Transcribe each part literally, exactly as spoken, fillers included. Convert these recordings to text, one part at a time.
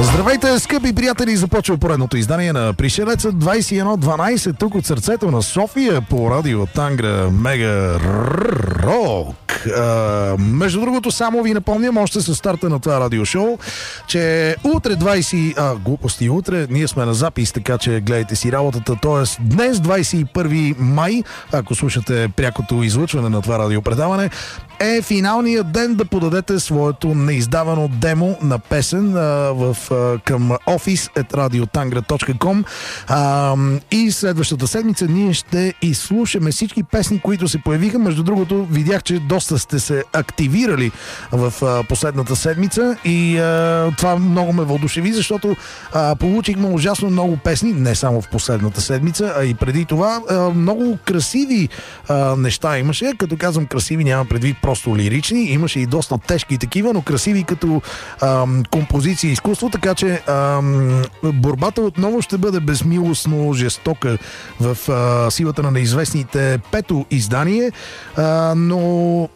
Здравейте, скъпи приятели! Започва поредното издание на Пришелеца двайсет и едно дванайсет тук от сърцето на София по радио Тангра Мега Рок. А, между другото, само ви напомням още с старта на това радиошоу, че утре двайсет... А, глупости, утре ние сме на запис, така че гледайте си работата. Тоест днес, двайсет и първи май, ако слушате прякото излъчване на това радиопредаване, е финалният ден да подадете своето неиздавано демо на песен а, в, а, към офис ет радиотангра точка ком, а, и следващата седмица ние ще изслушаме всички песни, които се появиха. Между другото, видях, че доста сте се активирали в а, последната седмица и а, това много ме въодушеви, защото а, получихме ужасно много песни, не само в последната седмица, а и преди това. А, много красиви а, неща имаше. Като казвам красиви, нямам предвид просто лирични, имаше и доста тежки такива, но красиви като ам, композиция и изкуство, така че ам, борбата отново ще бъде безмилостно жестока в а, силата на неизвестните пето издание, а, но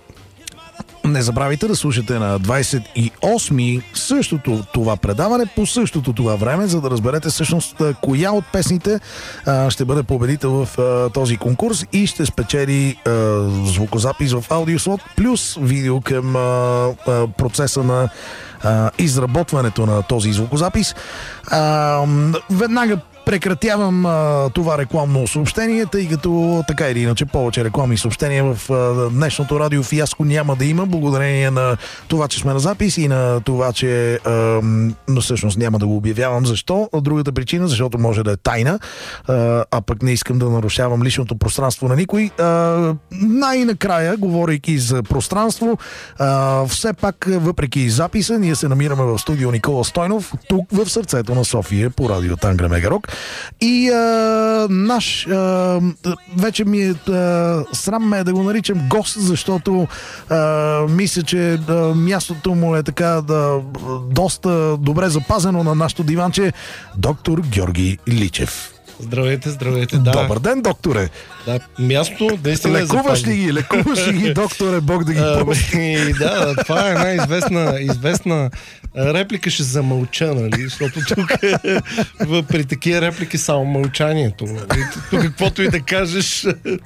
не забравяйте да слушате на двайсет и осми същото това предаване по същото това време, за да разберете всъщност коя от песните а, ще бъде победител в а, този конкурс и ще спечели а, звукозапис в аудиослот плюс видео към а, а, процеса на а, изработването на този звукозапис. А, веднага прекратявам а, това рекламно съобщение, тъй като така или иначе повече рекламни съобщения в а, днешното радио фиаско няма да има, благодарение на това, че сме на запис и на това, че а, но всъщност няма да го обявявам. Защо? Другата причина, защото може да е тайна, а, а пък не искам да нарушавам личното пространство на никой. А, най-накрая, говорейки за пространство, а, все пак, въпреки записа, ние се намираме в студио Никола Стойнов, тук в сърцето на София по радио Тангра Мега Рок. И а, наш а, вече ми е а, срам ме е да го наричам гост, защото а, мисля, че а, мястото му е така да, доста добре запазено на нашото диванче. Доктор Георги Личев. Здравейте, здравейте, да. Добър ден, докторе. Да, място наистина е лекуваш ли ги, лекуваш ли ги, докторе, Бог да ги прости. Да, това е една известна, известна реплика, ще замълча, нали, защото тук при такива реплики само мълчанието. Нали? Тук каквото и да кажеш...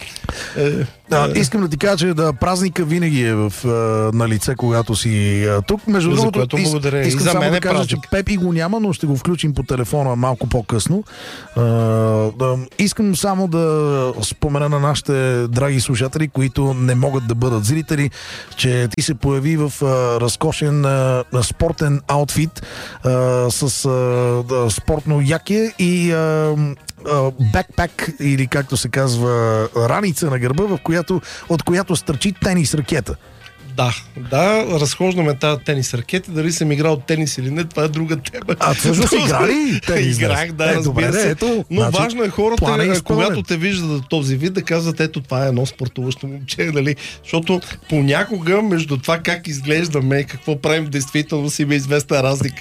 А, искам да ти кажа, че да, празника винаги е в, а, на лице, когато си а, тук. Между за другото, което благодаря. Искам и за само мен да е кажа, празник. че Пепи го няма, но ще го включим по телефона малко по-късно. А, да, искам само да спомена на нашите драги слушатели, които не могат да бъдат зрители, че ти се появи в а, разкошен а, спортен аутфит а, с а, да, спортно якие и а, бекпак, или както се казва, раница на гърба, в която, от която стърчи тенис ракета. Да, да, разхождаме тази тенис ракета, дали съм играл тенис или не, това е друга тема. А всъщност игра ли тенис? Играх, да, е, разбира добре, се. Ето, но значи, важно е хората, е когато те виждат този вид, да казват, ето това е едно спортуващо момче, нали? Защото понякога между това как изглеждаме и какво правим в действителност има известна разлика.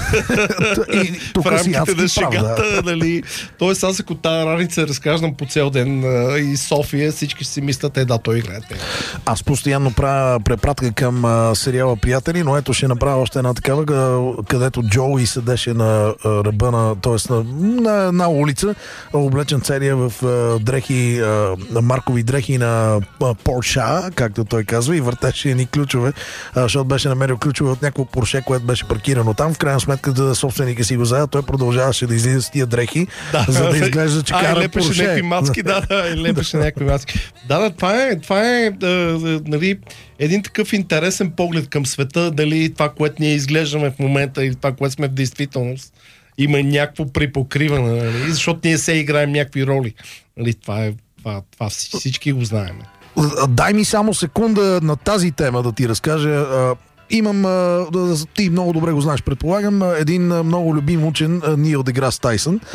И, в рамките на шегата, прав, да. нали? Тоест аз ако тази раница разказвам по цял ден и София, всички си мислят, е да, той играе. Аз постоянно правя препратка към а, сериала Приятели, но ето ще направя още една такава, където Джоуи седеше на а, ръба на, т.е. на, на една улица, облечен целия в а, дрехи, а, маркови дрехи на а, Порша, както той казва, и въртеше едни ключове, а, защото беше намерил ключове от някакво Порше, което беше паркирано там. В крайна сметка, да собственика си го взева, той продължаваше да излиза с тия дрехи, да, за да изглежда, че кара лепеше Порше. някакви маски, да, да, лепеше някакви маски. Да, да, това е, това е, да, нали, един такъв интересен поглед към света, дали това, което ние изглеждаме в момента и това, което сме в действителност, има някакво припокриване, нали? Защото ние се играем някакви роли. Нали? Това е, това, това всички го знаем. Дай ми само секунда на тази тема да ти разкажа. Имам, ти много добре го знаеш, предполагам, един много любим учен, Нил Деграс Тайсън.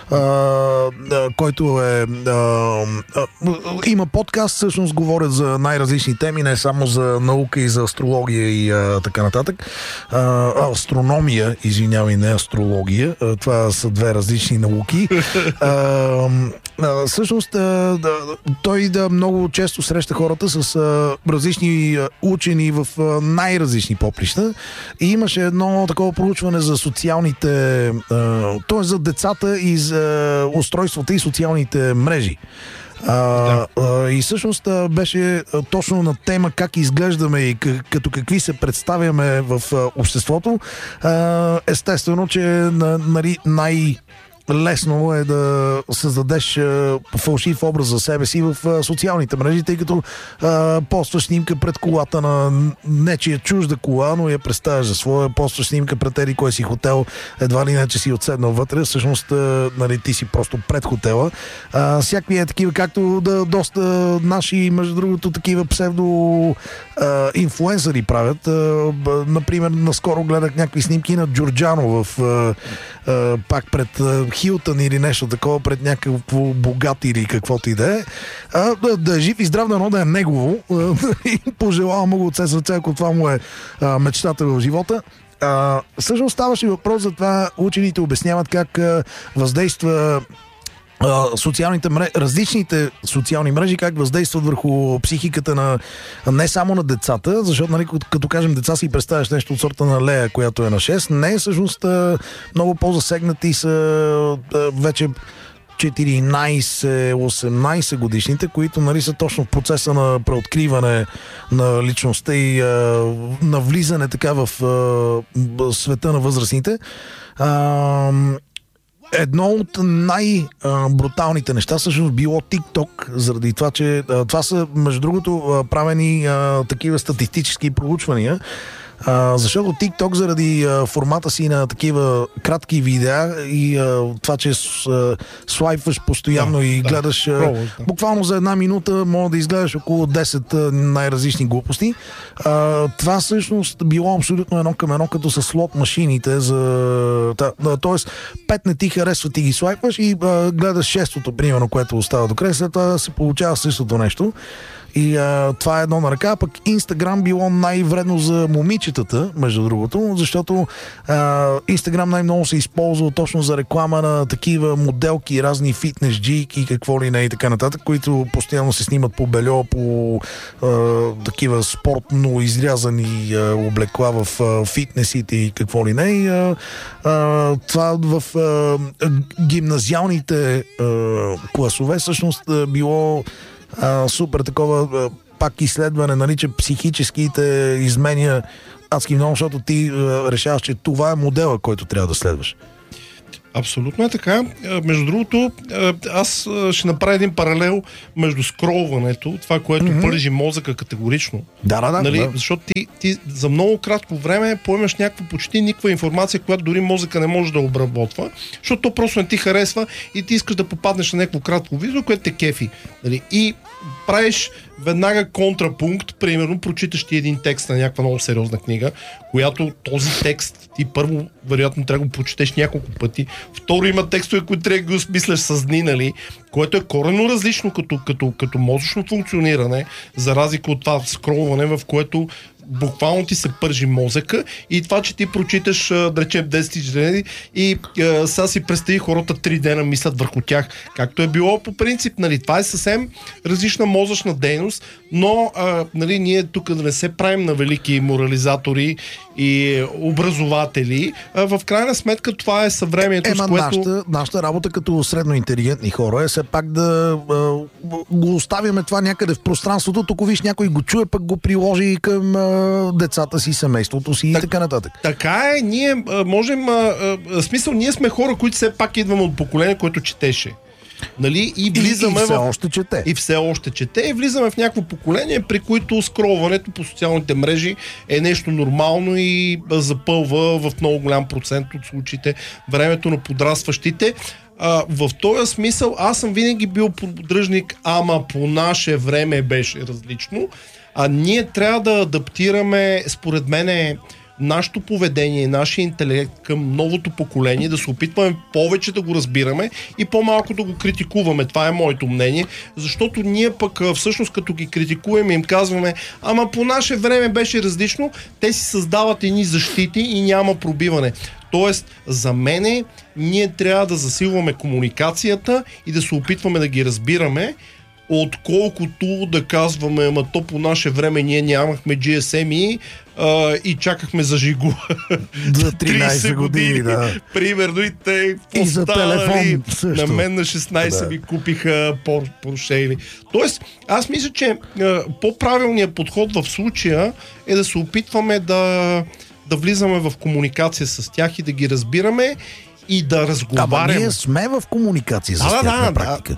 а, а, който е а, а, има подкаст, всъщност говорят за най-различни теми, не само за наука и за астрология и а, така нататък. А, астрономия, извинявай, не астрология. А, това са две различни науки. А, а, всъщност а, да, той да много често среща хората с а, различни а, учени в а, най-различни поприща. И имаше едно такова проучване за социалните, т.е. за децата и за устройствата и социалните мрежи. А, а, и всъщност а, беше а, точно на тема как изглеждаме и к- като какви се представяме в а, обществото. А, естествено, че на, нали, най- лесно е да създадеш а, фалшив образ за себе си в а, социалните мрежи, тъй като а, постваш снимка пред колата на нечия чужда кола, но я представяш за своя, постваш снимка пред еди кой си хотел, едва ли не, че си отседнал вътре, всъщност а, нали, ти си просто пред хотела. А, всякакви е такива, както да, доста наши, между другото, такива псевдо а, инфлуенсъри правят. А, б, например, наскоро гледах някакви снимки на Джорджано в а, а, пак пред а, Хилтън или нещо такова, пред някакво богат или каквото и да е. А, да, да е жив и здрав, дано да е негово. И пожелавам му го от все сърце, ако това му е а, мечтата в живота. А, всъщност ставаше въпрос за това, учените обясняват как а, въздейства социалните мрежи, различните социални мрежи, как въздействат върху психиката на не само на децата, защото, нали, като, като кажем деца, си представяш нещо от сорта на Лея, която е на шест. Не, всъщност много по-засегнати са вече четиринайсет-осемнайсет годишните, които, нали, са точно в процеса на преоткриване на личността и а, на влизане така в а, света на възрастните. А, Едно от най-бруталните неща всъщност било TikTok, заради това, че това са, между другото, правени а, такива статистически проучвания, а, защото TikTok заради а, формата си на такива кратки видеа и а, това, че с, а, слайпваш постоянно да, и да, гледаш а, да. буквално за една минута може да изгледаш около десет а, най-различни глупости. А, това всъщност било абсолютно едно към едно, като с слот машините за... Та, да, тоест, пет не ти харесва, ти ги слайпваш и а, гледаш шестото, примерно, което остава до края, след това се получава същото нещо. И а, това е едно на ръка, пък Инстаграм било най-вредно за момичетата, между другото, защото а, Инстаграм най-много се използва точно за реклама на такива моделки, разни фитнес джийки и какво ли не и така нататък, които постоянно се снимат по бельо, по а, такива спортно изрязани а, облекла в а, фитнесите и какво ли не. И, а, а, това в а, гимназиалните а, класове всъщност а, било А, супер такова, а, пак изследване, нали, че психически те изменя адски много, защото ти а, решаваш, че това е модела, който трябва да следваш. Абсолютно е така. Между другото, аз ще направя един паралел между скролването, това, което mm-hmm. пържи мозъка категорично. Да, да, да. Нали? да. Защото ти, ти за много кратко време поемаш някаква почти никаква информация, която дори мозъка не може да обработва, защото то просто не ти харесва и ти искаш да попаднеш на някакво кратко видео, което те кефи. Нали? И правиш веднага контрапункт, примерно прочиташ ти един текст на някаква много сериозна книга, която този текст ти първо вероятно трябва да го прочетеш няколко пъти, второ има текстове, които трябва да ги осмисляш с дни, нали, което е коренно различно като, като, като мозъчно функциониране, за разлика от това скролване, в което буквално ти се пържи мозъка и това, че ти прочиташ, да речем, десет жени и а, сега си представи хората три дена мислят върху тях, както е било по принцип, нали, това е съвсем различна мозъчна дейност, но а, нали, ние тук да не се правим на велики морализатори и образователи, а, в крайна сметка това е съвремието, Ема, с което... Нашата, нашата работа като средно интелигентни хора е все пак да а, го оставяме това някъде в пространството, тук виж някой го чуе, пък го приложи към а, децата си, семейството си так, и така нататък. Така е, ние а, можем, а, а, смисъл, ние сме хора, които все пак идваме от поколение, което четеше. Нали? И влизаме и, и все в... още чете. И все още чете. И влизаме в някакво поколение, при които скролването по социалните мрежи е нещо нормално и запълва в много голям процент от случаите времето на подрастващите. А, в този смисъл аз съм винаги бил поддръжник, ама по наше време беше различно. А ние трябва да адаптираме, според мен, нашето поведение, нашия интелект към новото поколение, да се опитваме повече да го разбираме и по-малко да го критикуваме. Това е моето мнение, защото ние пък всъщност като ги критикуваме им казваме, ама по наше време беше различно, те си създават едни защити и няма пробиване. Тоест, за мене, ние трябва да засилваме комуникацията и да се опитваме да ги разбираме, отколкото да казваме, ама то по наше време ние нямахме джи ес ем-и а, и чакахме за Жигу. За тринайсет години, да. Примерно и те постанали. На мен на шестнайсет да. Ми купиха Порше. Тоест, аз мисля, че а, по-правилният подход в случая е да се опитваме да, да влизаме в комуникация с тях и да ги разбираме и да разговаряме. Ама ние сме в комуникация с да, тях да, на практика.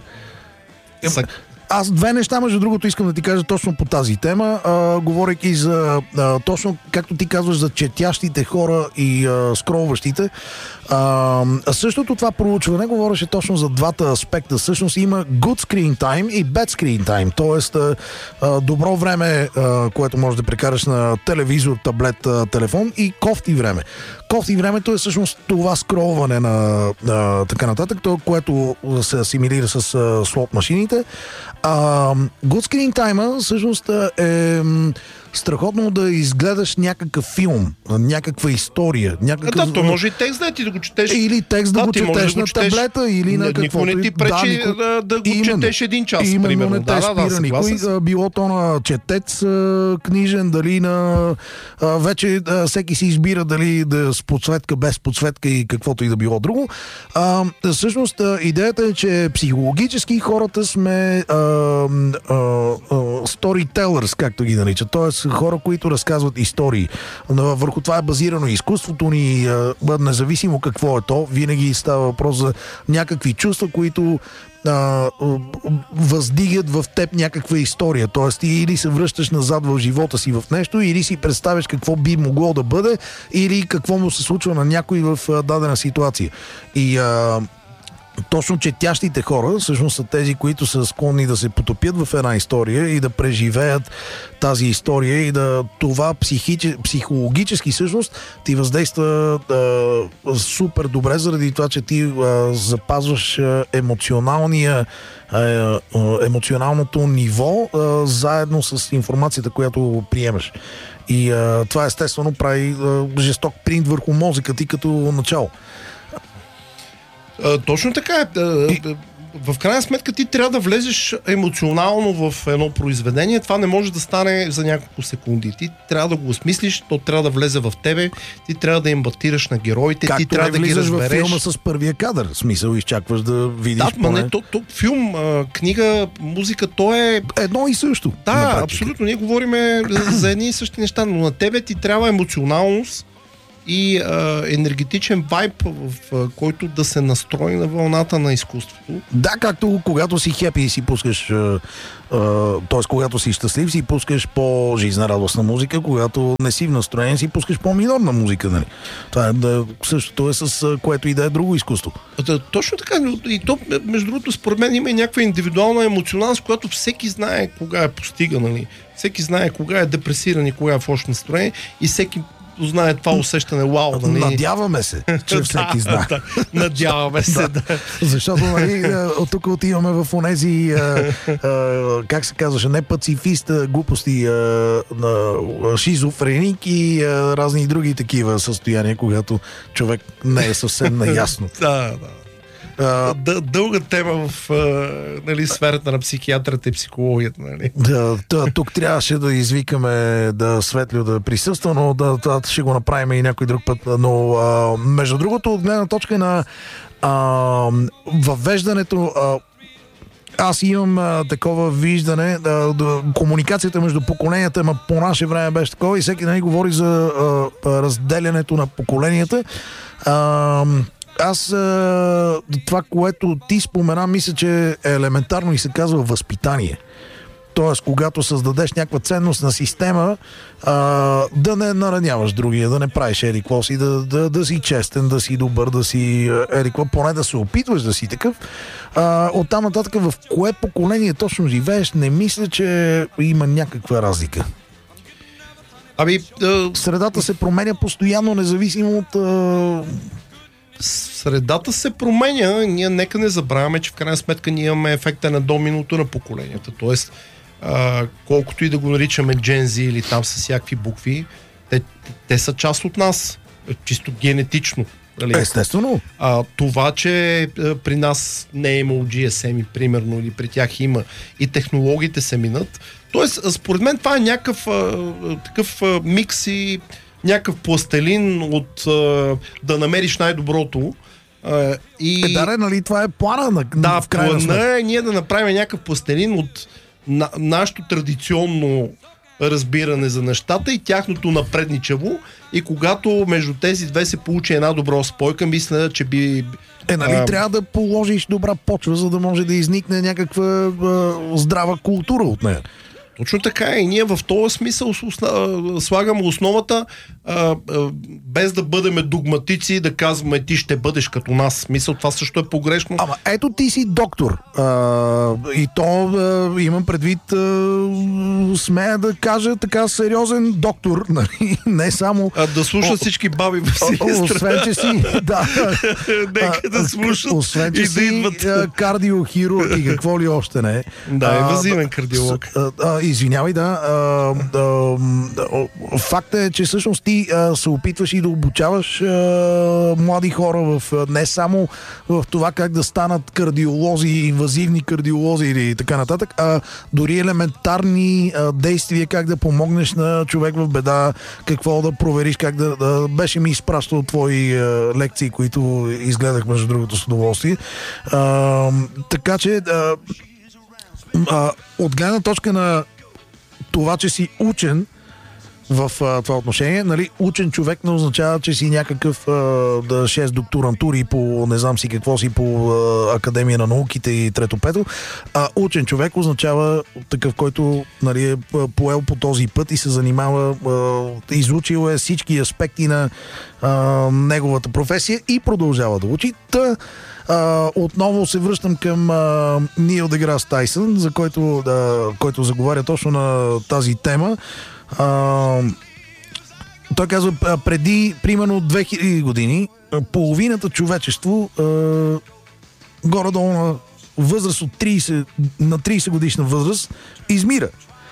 Да. Аз две неща, между другото, искам да ти кажа точно по тази тема, а, говорейки за а, точно, както ти казваш, за четящите хора и а, скролващите. А, същото това проучване говореше точно за двата аспекта. Всъщност има good screen time и bad screen time, т.е. А, добро време, а, което можеш да прекараш на телевизор, таблет, а, телефон и кофти време. Кофти времето е всъщност това скролване на а, така нататък, то, което се асимилира с а, слот машините. А, good screen time всъщност е страхотно да изгледаш някакъв филм, някаква история. Някакъв... Да, то може и текст да ти да го четеш. Или текст да, да го четеш да на четеш... таблета, или на каквото. Никой не ти пречи да, никой... да, да го именно, четеш един час, именно примерно. Не те да, спира да, никой. Било то на четец книжен, дали на... Вече всеки си избира дали да с подсветка, без подсветка и каквото и да било друго. А, всъщност, идеята е, че психологически хората сме а, а, а, storytellers, както ги наричат. Тоест, хора, които разказват истории. Върху това е базирано изкуството ни, независимо какво е то. Винаги става въпрос за някакви чувства, които а, въздигат в теб някаква история. Тоест, ти или се връщаш назад в живота си в нещо, или си представяш какво би могло да бъде, или какво му се случва на някой в дадена ситуация. И а, точно четящите хора всъщност са тези, които са склонни да се потопят в една история и да преживеят тази история и да това психичи, психологически всъщност ти въздейства а, супер добре, заради това, че ти а, запазваш а, емоционалния а, емоционалното ниво а, заедно с информацията, която приемаш. И а, това естествено прави а, жесток принт върху мозъка ти като начало. А, точно така е. В крайна сметка ти трябва да влезеш емоционално в едно произведение. Това не може да стане за няколко секунди. Ти трябва да го осмислиш, то трябва да влезе в тебе, ти трябва да емпатираш на героите, както ти трябва да ги разбереш. В филма с първия кадър, в смисъл изчакваш да видиш. Да, поне... не, то, то, филм, книга, музика, то е... едно и също. Да, абсолютно. Ние говорим за едни и същи неща, но на тебе ти трябва емоционалност и а, енергетичен вайб, в, в който да се настрои на вълната на изкуството. Да, както когато си хепи и си пускаш, т.е. когато си щастлив, си пускаш по-жизнерадостна музика, когато не си в настроение, си пускаш по-минорна музика. Нали? Това е да, същото е с което и да е друго изкуство. Да, точно така. И то, между другото, според мен има и някаква индивидуална емоционалност, която всеки знае кога е постига. Нали? Всеки знае кога е депресиран и кога е в лошо настроение и всеки знае това усещане, вау. Нали? Надяваме се, че всеки знае. Да, надяваме се, да. Защото нали, от тук отиваме в онези, а, а, как се казваше, не пацифист, глупости, а, на шизофреник и а, разни други такива състояния, когато човек не е съвсем наясно. Да, да. Uh, дълга тема в uh, нали, сферата на психиатрата и психологията. Нали? Да, тук трябваше да извикаме да Светлио да присъства, но да, да ще го направим и някой друг път. Но uh, между другото, от гледна точка на uh, въвеждането, uh, аз имам а, такова виждане, да, да, комуникацията между поколенията, ма по наше време беше такова и всеки нали, говори за а, разделянето на поколенията. А, Аз а, това, което ти спомена, мисля, че е елементарно и се казва възпитание. Тоест, когато създадеш някаква ценностна система, а, да не нараняваш другия, да не правиш еди какво си, да, да, да си честен, да си добър, да си еди какво, поне да се опитваш да си такъв. А, оттам нататък в кое поколение точно живееш, не мисля, че има някаква разлика. Ами, а... Средата се променя постоянно, независимо от... А... Средата се променя. Ние нека не забравяме, че в крайна сметка ние имаме ефекта на доминото на поколенията. Тоест, а, колкото и да го наричаме Gen Z или там с всякакви букви, те, те са част от нас. Чисто генетично. Нали? Естествено. А, това, че а, при нас не е имало джи ес ем, примерно, или при тях има, и технологиите се минат. Тоест, според мен това е някакъв а, такъв а, микс и някакъв пластелин от а, да намериш най-доброто. А, и... Е, да, нали, това е плана на, да, в крайна сметка. плана е ние да направим някакъв пластелин от на, нашето традиционно разбиране за нещата и тяхното напредничево, и когато между тези две се получи една добра спойка, мисля, че би... Е, нали, а... трябва да положиш добра почва, за да може да изникне някаква а, здрава култура от нея. Точно така и ние в този смисъл слагаме основата, а, а, без да бъдем догматици, да казваме ти ще бъдеш като нас. Мисъл, това също е погрешно. Ама ето ти си доктор. А, и то а, имам предвид, а, смея да кажа така, сериозен доктор. Нали? Не само... А, да слушат всички баби в Силистра. Освен, че си... Да, нека да слушат. Освен, че и си да идват. Кардиохирург и какво ли още не. Да, е възимен кардиолог. А, а, Извинявай, да. А, а, факт е, че всъщност ти а, се опитваш и да обучаваш а, млади хора в, не само в това как да станат кардиолози, инвазивни кардиолози или така нататък, а дори елементарни а, действия, как да помогнеш на човек в беда, какво да провериш, как да... да беше ми изпращал твои а, лекции, които изгледах между другото с удоволствие. А, така че а, а, от гледна точка на това, че си учен в а, това отношение, нали, учен човек не означава, че си някакъв а, да шест докторантури по не знам си какво си по а, Академия на науките и трето-пето, а учен човек означава такъв, който, нали, е поел по този път и се занимава, а, изучил е всички аспекти на а, неговата професия и продължава да учи. Та, Uh, отново се връщам към uh, Нил Деграс Тайсън, за който, uh, който заговаря точно на тази тема. Uh, той казва, преди примерно две хиляди години половината човечество uh, горе-долу на възраст от трийсет, на трийсет годишна възраст измира.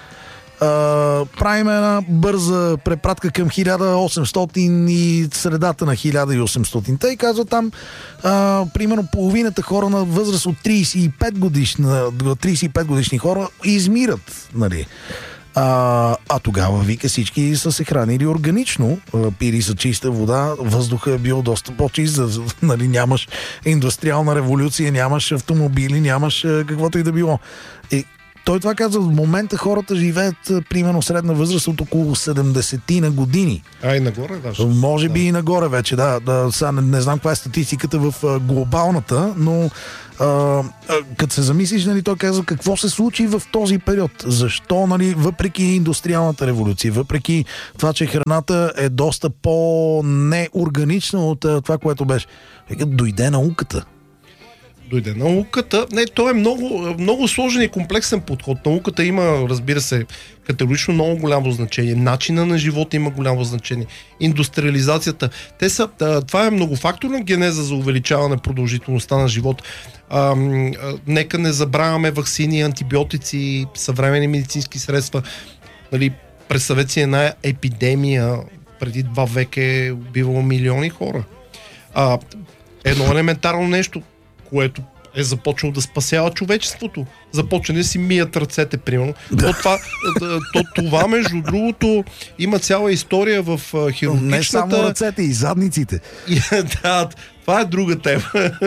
Uh, правим една бърза препратка към хиляда и осемстотин и средата на хиляда и осемстотин. Те казва там, uh, примерно половината хора на възраст от трийсет и пет годишна, трийсет и пет годишни хора измират, нали. А, а тогава, вика, всички са се хранили органично, пили са чиста вода, въздуха е бил доста по-чист, нали, нямаш индустриална революция, нямаш автомобили, нямаш каквото и да било. И той това казва, в момента хората живеят примерно средна възраст от около седемдесет на години. А и нагоре даже. Може да. би и нагоре вече, да. да сега не, не знам каква е статистиката в а, глобалната, но а, а, като се замислиш, нали, той казва какво се случи в този период. Защо, нали, въпреки индустриалната революция, въпреки това, че храната е доста по-неорганична от а, това, което беше. Дойде науката. Дойде науката. Не, то е много, много сложен и комплексен подход. Науката има, разбира се, категорично много голямо значение. Начина на живота има голямо значение. Индустриализацията. Те са, това е многофакторна генеза за увеличаване продължителността на живот. А, а, нека не забравяме ваксини, антибиотици, съвременни медицински средства. Нали, представете си една епидемия преди два века е убивала милиони хора. А, едно елементарно нещо, което е започнало да спасява човечеството. Започне да си мият ръцете, примерно. Да. То, това, то, това, между другото, има цяла история в хирургичната... Не само ръцете, и задниците. И, да, това е друга тема.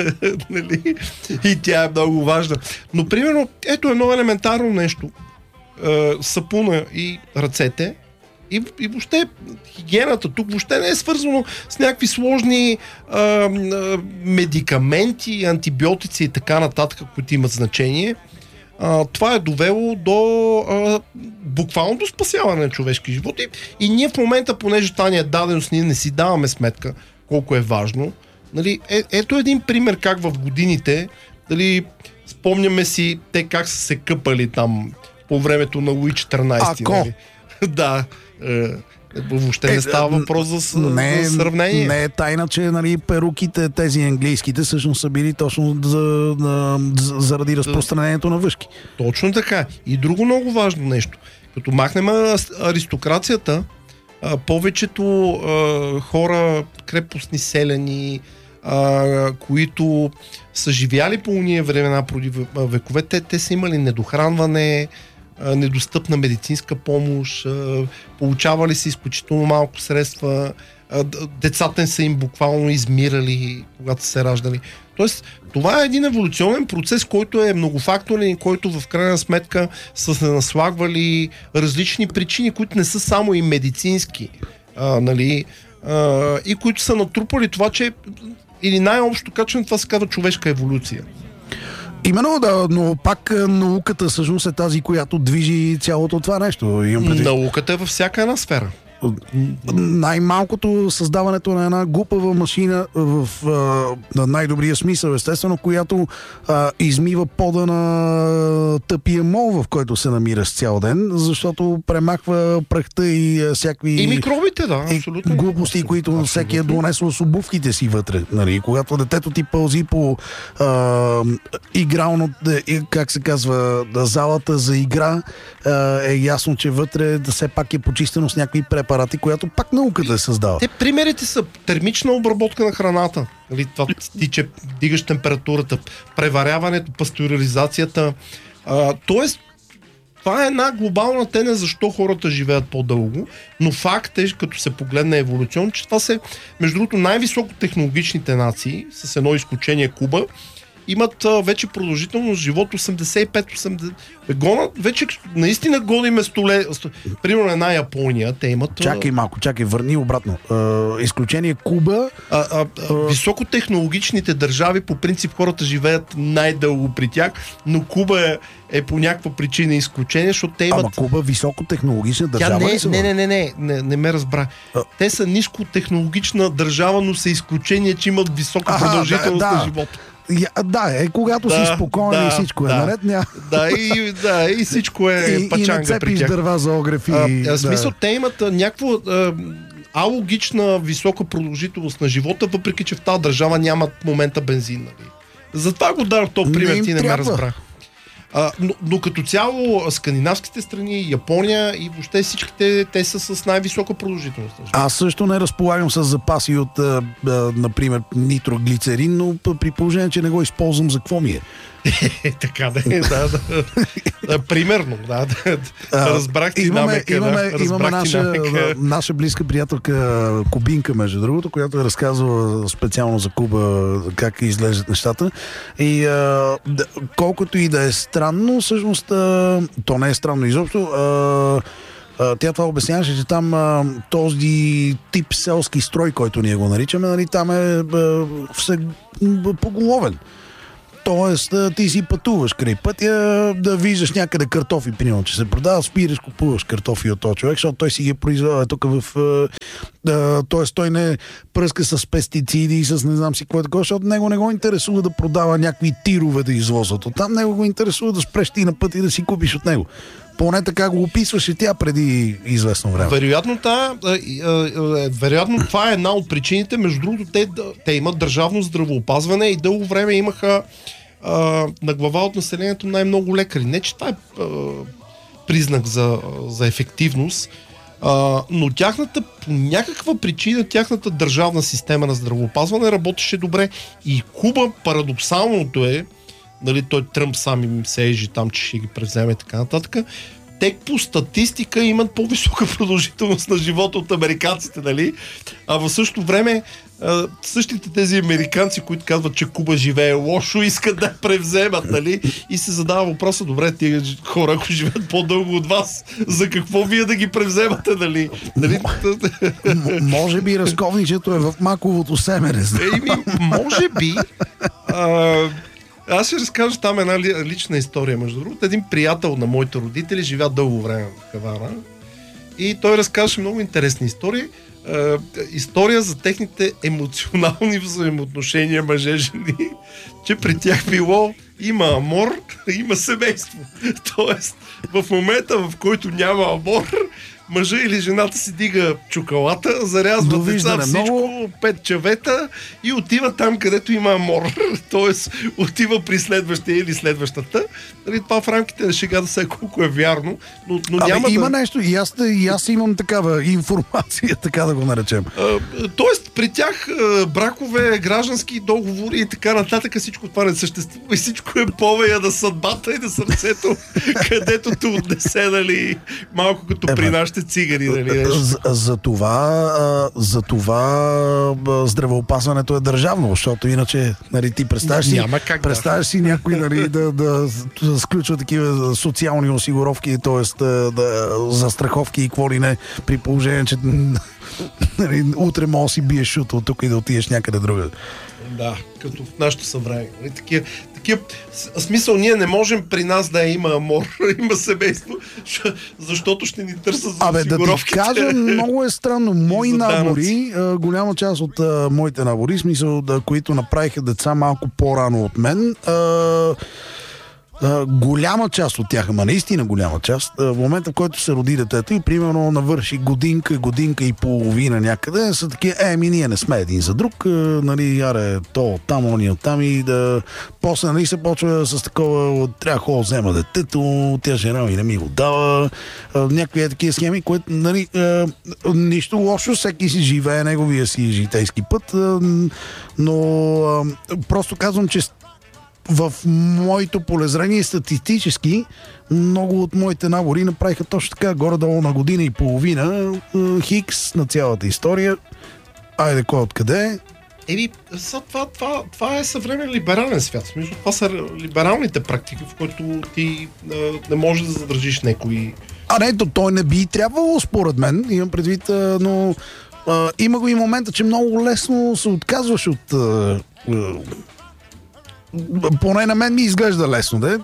И тя е много важна. Но, примерно, ето едно елементарно нещо. Сапуна и ръцете. И, и въобще хигиената тук въобще не е свързано с някакви сложни а, а, медикаменти, антибиотици и така нататък, които имат значение. А, това е довело до а, буквално до спасяване на човешки животи. И ние в момента, понеже тази е даденост, ние не си даваме сметка колко е важно. Нали, е, ето един пример как в годините, дали, спомняме си те как са се къпали там по времето на Луи четиринайсети. Ако... Нали? Да. Въобще Е, не става въпрос за, не, за сравнение. Не е тайна, че нали, перуките, тези английските, всъщност са били точно за, за, заради разпространението на въшки. Точно така. И друго много важно нещо. Като махнем аристокрацията, повечето а, хора, крепостни селяни, а, които са живяли по уния времена преди векове, те, те са имали недохранване, а, недостъпна медицинска помощ, а, получавали се изключително малко средства, а, децата са им буквално измирали, когато са се раждали. Тоест, това е един еволюционен процес, който е многофакторен и който в крайна сметка са се наслагвали различни причини, които не са само и медицински, а, нали, а, и които са натрупали това, че или най-общо качване това се казва човешка еволюция. Именно, да, но пак науката всъщност е тази, която движи цялото това нещо. Науката е във всяка една сфера. Най-малкото създаването на една глупава машина в а, най-добрия смисъл, естествено, която а, измива пода на тъпия мол, в който се намираш цял ден, защото премахва прахта и а, всякакви... И микробите, да, абсолютно. Глупости, които абсолютно. Всеки е донесъл с обувките си вътре. Нали? Когато детето ти пълзи по а, игрално, как се казва, залата за игра, а, е ясно, че вътре да все пак е почистено с някакви препарати, която пак науката е създава. Те примерите са термична обработка на храната. Нали, това ти, че дигаш температурата, преваряването, пастеризацията. А, тоест, това е една глобална тема, защо хората живеят по-дълго, но факт е, като се погледне еволюционно, че това са, между другото, най-високотехнологичните нации, с едно изключение Куба, имат а, вече продължителност живот осемдесет и пет осемдесет. Гона, вече наистина годиме столе. Примерно една Япония, те имат... Чакай малко, чакай, върни обратно. А, изключение Куба... А, а, а, високотехнологичните държави, по принцип хората живеят най-дълго при тях, но Куба е, е по някаква причина изключение, защото те имат... Ама Куба високотехнологична държава не, ли са? Не, не, не, не, не, не ме разбра. А... Те са нискотехнологична държава, но са изключение, че имат висока а, продължителност да, на да. живота. Я, да, е, когато да, си спокоен да, и всичко да, е наред, ня... да, и, да, и всичко е и, пачанга при тях. И дърва за огрев и... А, да. смисъл, те имат някаква а, алогична висока продължителност на живота, въпреки че в тази държава нямат в момента бензин. Нали? Затова го дадох този пример, не ти не трябва. ме разбра. А, но, но като цяло скандинавските страни, Япония и въобще всичките, те са с най-висока продължителност. Аз също не разполагам с запаси от, а, а, например, нитроглицерин, но при положение, че не го използвам, за какво ми е? Така да е, да, да, да. Примерно, да, да, да разбрах ти имаме, намека. Имаме, да, имаме наша, намека. наша близка приятелка Кубинка, между другото, която е разказвала специално за Куба как изглеждат нещата. И а, да, колкото и да е странно, всъщност а, то не е странно изобщо, а, тя това обясняваше, че там а, този тип селски строй, който ние го наричаме, нали, там е а, все поголовен. Тоест, ти си пътуваш край пътя, да виждаш някъде картофи, примерно, че се продава, спираш, купуваш картофи от този човек, защото той си ги произвежда тук в... Тоест, той не пръска с пестициди и с не знам си какво е такова, защото него не го интересува да продава някакви тирове да извозват. Оттам него го интересува да спреш ти на път и да си купиш от него. Поне така го описваше тя преди известно време. Вероятно, та, а, а, вероятно това е една от причините. Между другото, те, те имат държавно здравеопазване и дълго време имаха а, на глава от населението най-много лекари. Не, че това е а, признак за, за ефективност, а, но тяхната, по някаква причина, тяхната държавна система на здравеопазване работеше добре. И Куба, парадоксалното е, нали, той Тръмп сам им се ежи там, че ще ги превземе и така нататък. Те по статистика имат по-висока продължителност на живота от американците, нали? А в същото време същите тези американци, които казват, че Куба живее лошо, искат да превземат, нали? И се задава въпроса, добре, тия хора, ако живеят по-дълго от вас, за какво вие да ги превземате, нали? нали? М- може би разковничето е в маковото семе, не знам. Еми, може би... А... Аз ще разкажа там една лична история, между другото. Един приятел на моите родители живя дълго време в Хавана и той разказваше много интересни истории. Е, история за техните емоционални взаимоотношения мъже-жени, че при тях било има амор, има семейство. Тоест, в момента, в който няма амор, мъжа или жената си дига чоколата, зарязва деца, всичко, много... пет чавета и отива там, където има амор. Тоест, отива при следващия или следващата. Нали, това в рамките на шега да се колко е вярно, но, но Абе, няма има да... нещо, и аз, и аз имам такава информация, така да го наречем. А, тоест, при тях а, бракове, граждански договори и така нататък, всичко това не съществува и всичко е повея на съдбата и на сърцето, където те отнесе, нали, малко като е, при нашите цигари. Нали, за, за това, за това здравеопазването е държавно, защото иначе, нали, ти представяш си, представяш си някой, нали, да, да, да сключва такива социални осигуровки, т.е. Да, да, за страховки и какво ли не, при положение, че нали, утре може да си биеш шут от тук и да отидеш някъде друга. Да, като в нашото събрание. Такива, такива, смисъл, ние не можем при нас да има амор, има семейство, защото ще ни търсят за Абе, осигуровките. да ти кажа, много е странно. Мои набори, голяма част от а, моите набори, смисъл, да, които направиха деца малко по-рано от мен, а, Uh, голяма част от тях, ама наистина голяма част, uh, в момента, в който се роди детето и примерно навърши годинка, годинка и половина някъде, са такива, е, ми ние не сме един за друг, uh, нали, яре, то там, они от там и да... После, нали, се почва с такова, трябва хора взема детето, тя жена ми не ми го дава, uh, някакви е такива схеми, които, нали, uh, нищо лошо, всеки си живее неговия си житейски път, uh, но uh, просто казвам, че в моето полезрение статистически много от моите набори направиха точно така, горе-долу на година и половина, хикс на цялата история. Айде, кой откъде е? Еми, това, това, това е съвременен либерален свят. Смисъл, това са либералните практики, в които ти а, не можеш да задържиш някой. А не, то той не би трябвало, според мен, имам предвид, а, но а, има го и момента, че много лесно се отказваш от... А, а, поне на мен ми изглежда лесно, да?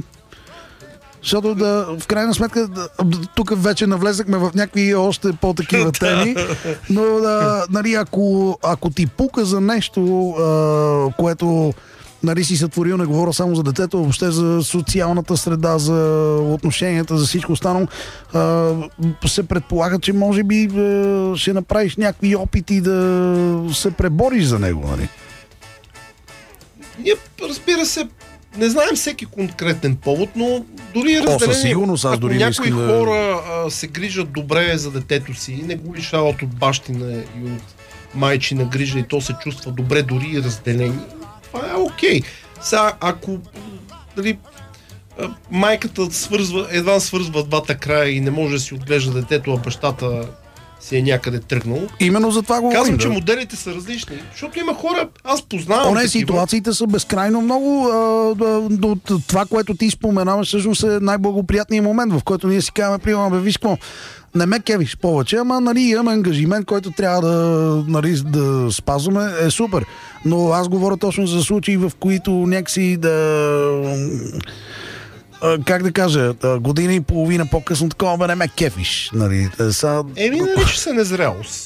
Защото да, в крайна сметка да, тук вече навлезахме в някакви още по-такива теми, но да, нали, ако, ако ти пука за нещо, а, което, нали, си сътворил, не говоря само за детето, а въобще за социалната среда, за отношенията, за всичко останало, а, се предполага, че може би а, ще направиш някакви опити да се пребориш за него, нали? Ние, разбира се, не знаем всеки конкретен повод, но дори е разделение. Със сигурност, аз дори ако някои да... хора а, се грижат добре за детето си и не го лишават от бащина и от майчина грижа и то се чувства добре, дори и разделени, това е окей. Сега, ако дали, майката свързва, едва свързва двата края и не може да си отглежда детето, а бащата си е някъде тръгнал. Именно за това го казвам, да. че моделите са различни, защото има хора, аз познавам. Оне, ситуациите са безкрайно много. До това, което ти споменаваш, всъщност е най-благоприятният момент, в който ние си казваме, примерно, бе, виж какво, не ме кевиш повече, ама, нали, имаме ангажимент, който трябва да, нали, да спазваме, е супер. Но аз говоря точно за случаи, в които някакси да... как да кажа, година и половина по-късно такова, бе, не ме кефиш. Нали. Са... Еми, нарича се незрялост.